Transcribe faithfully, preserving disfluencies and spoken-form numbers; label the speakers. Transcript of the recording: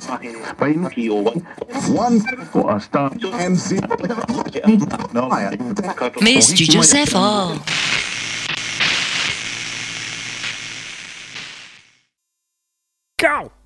Speaker 1: Spain one for a start and see no
Speaker 2: Mais Studio C F A.
Speaker 3: Go!